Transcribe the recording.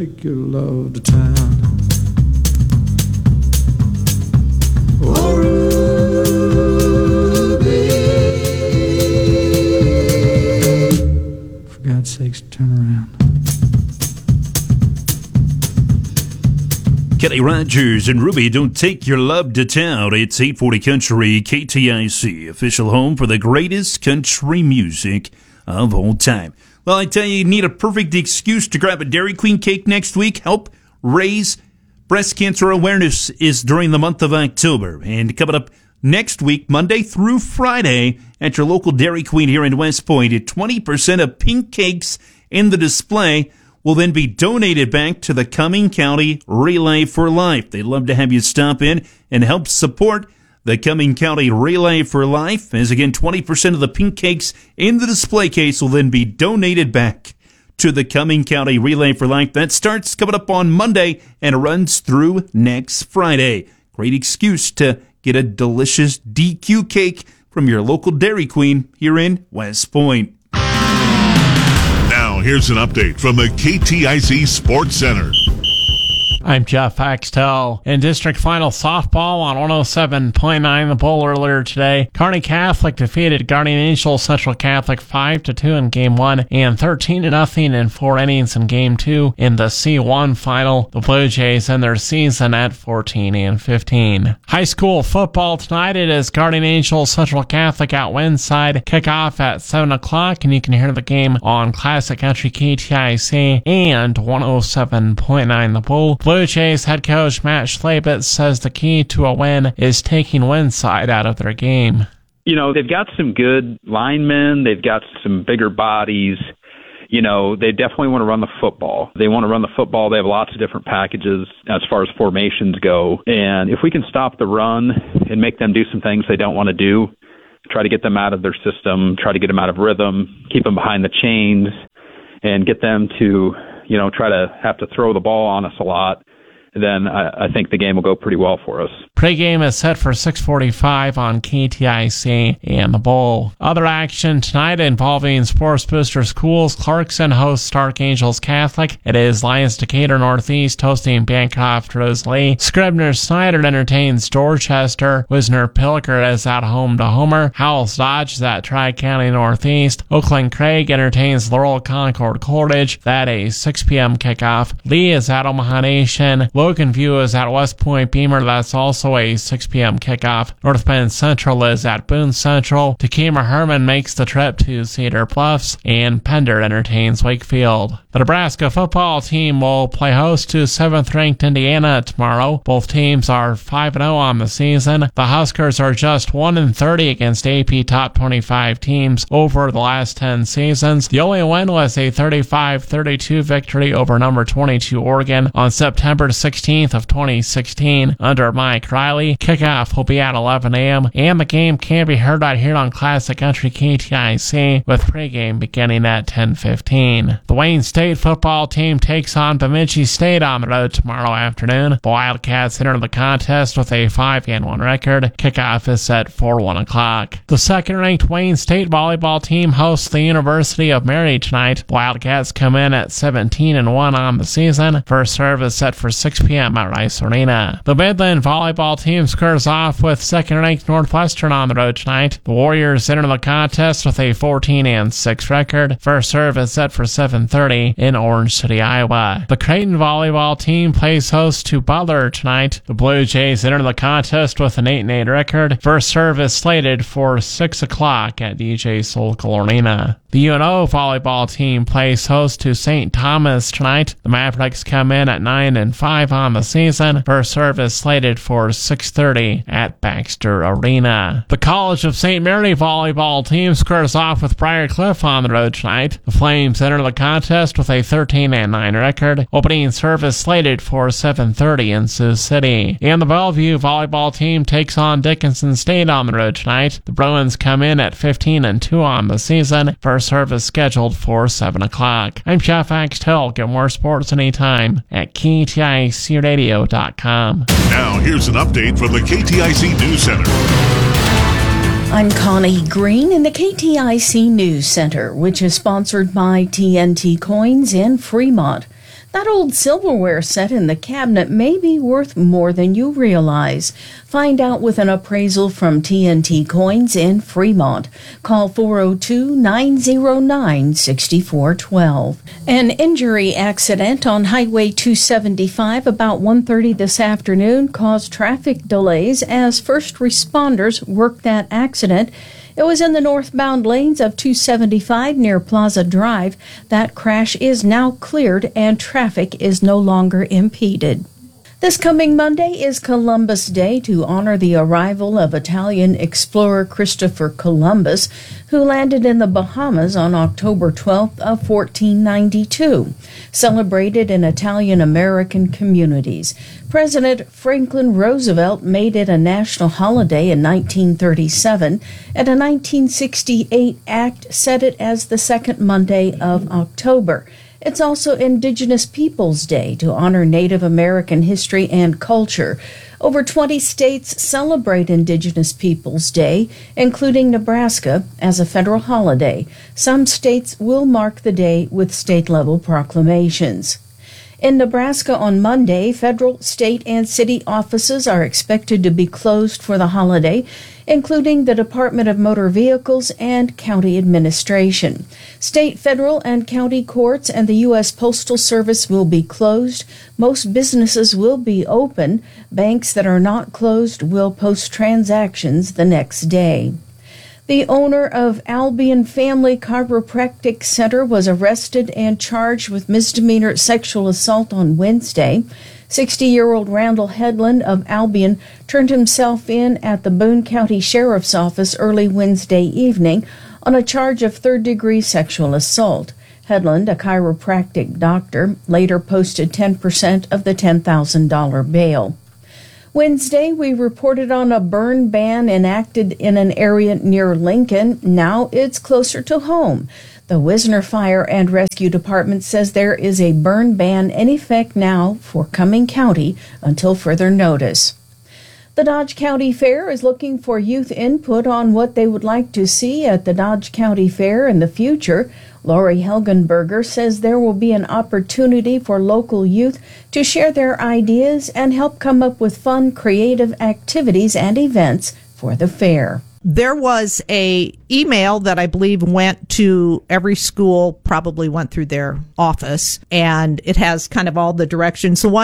take your love to town. Oh, Ruby, for God's sakes, turn around. Kenny Rogers and Ruby, don't take your love to town. It's 840 Country, KTIC, official home for the greatest country music of all time. Well, I tell you need a perfect excuse to grab a Dairy Queen cake next week. Help raise breast cancer awareness is during the month of October. And coming up next week, Monday through Friday, at your local Dairy Queen here in West Point, 20% of pink cakes in the display will then be donated back to the Cumming County Relay for Life. They'd love to have you stop in and help support the Cumming County Relay for Life. As again, 20% of the pink cakes in the display case will then be donated back to the Cumming County Relay for Life. That starts coming up on Monday and runs through next Friday. Great excuse to get a delicious DQ cake from your local Dairy Queen here in West Point. Now, here's an update from the KTIC Sports Center. I'm Jeff Axtell. In district final softball on 107.9 The Bull earlier today, Kearney Catholic defeated Guardian Angels Central Catholic 5-2 in Game 1 and 13-0 in 4 innings in Game 2 in the C1 final. The Blue Jays end their season at 14-15. High school football tonight, it is Guardian Angels Central Catholic at Windside. Kickoff at 7 o'clock, and you can hear the game on Classic Country KTIC and 107.9 The Bull. Blue Jays head coach Matt Schlabitz says the key to a win is taking Windside out of their game. You know, they've got some good linemen. They've got some bigger bodies. You know, they definitely want to run the football. They want to run the football. They have lots of different packages as far as formations go. And if we can stop the run and make them do some things they don't want to do, try to get them out of their system, try to get them out of rhythm, keep them behind the chains, and get them to, you know, try to have to throw the ball on us a lot, then I think the game will go pretty well for us. Pre-game is set for 6:45 on KTIC and the Bull. Other action tonight involving Sports Booster Schools. Clarkson hosts Stark Angels Catholic. It is Lions Decatur Northeast hosting Bancroft Rosalie. Scribner Snyder entertains Dorchester. Wisner Pilker is at home to Homer. Howells Dodge is at Tri-County Northeast. Oakland Craig entertains Laurel Concord Coleridge. That a 6 p.m. kickoff. Lee is at Omaha Nation. Logan View is at West Point Beamer. That's also a 6 p.m. kickoff. North Bend Central is at Boone Central. Takema Herman makes the trip to Cedar Bluffs, and Pender entertains Wakefield. The Nebraska football team will play host to 7th-ranked Indiana tomorrow. Both teams are 5-0 on the season. The Huskers are just 1-30 against AP Top 25 teams over the last 10 seasons. The only win was a 35-32 victory over number 22 Oregon on September 16th of 2016 under Mike Riley. Kickoff will be at 11 a.m. and the game can be heard right here on Classic Country KTIC with pregame beginning at 10:15. The Wayne State football team takes on Bemidji State on the road tomorrow afternoon. The Wildcats enter the contest with a 5-1 record. Kickoff is set for 1 o'clock. The second-ranked Wayne State volleyball team hosts the University of Mary tonight. The Wildcats come in at 17-1 on the season. First serve is set for 6 p.m. at Rice Arena. The Midland volleyball team squares off with second-ranked Northwestern on the road tonight. The Warriors enter the contest with a 14-6 record. First serve is set for 7:30 in Orange City, Iowa. The Creighton volleyball team plays host to Butler tonight. The Blue Jays enter the contest with an 8-8 record. First serve is slated for 6 o'clock at DJ Solkal Arena. The UNO volleyball team plays host to St. Thomas tonight. The Mavericks come in at 9-5 on the season. First serve is slated for 6:30 at Baxter Arena. The College of St. Mary volleyball team squares off with Briar Cliff on the road tonight. The Flames enter the contest with a 13-9 record. Opening serve is slated for 7:30 in Sioux City. And the Bellevue volleyball team takes on Dickinson State on the road tonight. The Bruins come in at 15-2 on the season. First serve is scheduled for 7 o'clock. I'm Jeff Axtell. Get more sports anytime at KTICradio.com. Now, here's an update from the KTIC News Center. I'm Connie Green in the KTIC News Center, which is sponsored by TNT Coins in Fremont. That old silverware set in the cabinet may be worth more than you realize. Find out with an appraisal from TNT Coins in Fremont. Call 402-909-6412. An injury accident on Highway 275 about 1:30 this afternoon caused traffic delays as first responders worked that accident. It was in the northbound lanes of 275 near Plaza Drive. That crash is now cleared and traffic is no longer impeded. This coming Monday is Columbus Day to honor the arrival of Italian explorer Christopher Columbus, who landed in the Bahamas on October 12th of 1492, celebrated in Italian-American communities. President Franklin Roosevelt made it a national holiday in 1937, and a 1968 act set it as the second Monday of October. It's also Indigenous Peoples Day to honor Native American history and culture. Over 20 states celebrate Indigenous Peoples Day, including Nebraska, as a federal holiday. Some states will mark the day with state-level proclamations. In Nebraska on Monday, federal, state, and city offices are expected to be closed for the holiday, including the Department of Motor Vehicles and county administration. State, federal, and county courts and the U.S. Postal Service will be closed. Most businesses will be open. Banks that are not closed will post transactions the next day. The owner of Albion Family Chiropractic Center was arrested and charged with misdemeanor sexual assault on Wednesday. 60-year-old Randall Headland of Albion turned himself in at the Boone County Sheriff's Office early Wednesday evening on a charge of third-degree sexual assault. Headland, a chiropractic doctor, later posted 10% of the $10,000 bail. Wednesday, we reported on a burn ban enacted in an area near Lincoln. Now it's closer to home. The Wisner Fire and Rescue Department says there is a burn ban in effect now for Cumming County until further notice. The Dodge County Fair is looking for youth input on what they would like to see at the Dodge County Fair in the future. Lori Helgenberger says there will be an opportunity for local youth to share their ideas and help come up with fun, creative activities and events for the fair. There was a email that I believe went to every school, probably went through their office, and it has kind of all the directions. The one